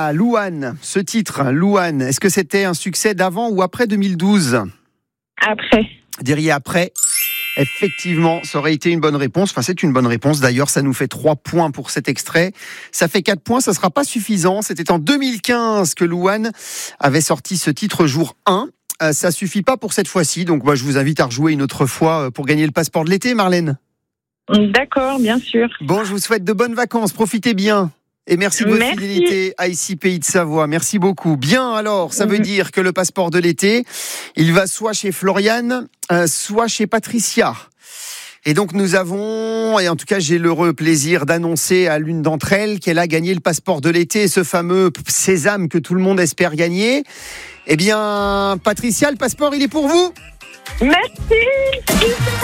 Patricia, Louane, ce titre, Louane, est-ce que c'était un succès d'avant ou après 2012 ? Après. Vous diriez après ? Effectivement, ça aurait été une bonne réponse. Enfin, c'est une bonne réponse. D'ailleurs, ça nous fait 3 points pour cet extrait. Ça fait 4 points, ça ne sera pas suffisant. C'était en 2015 que Louane avait sorti ce titre jour 1. Ça suffit pas pour cette fois-ci. Donc, moi, je vous invite à rejouer une autre fois pour gagner le passeport de l'été, Marlène. D'accord, bien sûr. Bon, je vous souhaite de bonnes vacances. Profitez bien. Et merci de votre fidélité à ICI Pays de Savoie. Merci beaucoup. Bien, alors, ça veut dire que le passeport de l'été, il va soit chez Floriane, soit chez Patricia. Et donc nous avons, et en tout cas j'ai l'heureux plaisir d'annoncer à l'une d'entre elles qu'elle a gagné le passeport de l'été, ce fameux sésame que tout le monde espère gagner. Eh bien, Patricia, le passeport, il est pour vous. Merci.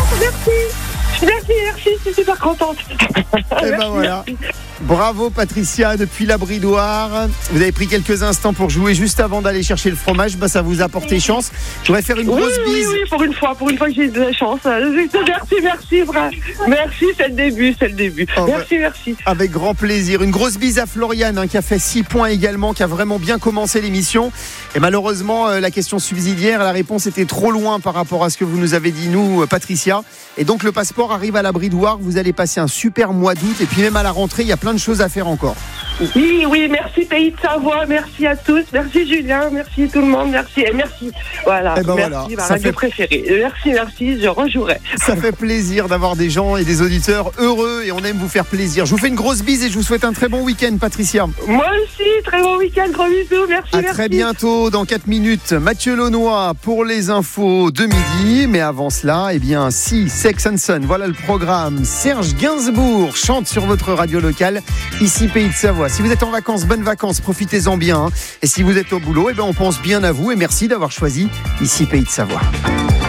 Merci, je suis super contente. Et ben voilà. Bravo Patricia, depuis la Bridoire. Vous avez pris quelques instants pour jouer juste avant d'aller chercher le fromage. Ça vous a porté chance. Je voudrais faire une grosse bise. Oui, pour une fois que j'ai de la chance. Merci, frère. Merci, c'est le début. Oh, merci. Avec grand plaisir. Une grosse bise à Floriane, qui a fait 6 points également, qui a vraiment bien commencé l'émission. Et malheureusement, la question subsidiaire, la réponse était trop loin par rapport à ce que vous nous avez dit, nous, Patricia. Et donc le passeport arrive à la Bridoire. Vous allez passer un super mois d'août. Et puis même à la rentrée, il y a plein de choses à faire encore. Oui, merci Pays de Savoie, merci à tous, merci Julien, merci tout le monde, merci. Voilà, merci, ma radio préférée. Merci, je rejouerai. Ça fait plaisir d'avoir des gens et des auditeurs heureux et on aime vous faire plaisir. Je vous fais une grosse bise et je vous souhaite un très bon week-end, Patricia. Moi aussi, très bon week-end, gros bisous, merci. À très bientôt, dans 4 minutes, Mathieu Launois pour les infos de midi. Mais avant cela, Sex and Son, voilà le programme. Serge Gainsbourg chante sur votre radio locale, ici Pays de Savoie. Si vous êtes en vacances, bonnes vacances, profitez-en bien. Et si vous êtes au boulot, on pense bien à vous et merci d'avoir choisi ici Pays de Savoie.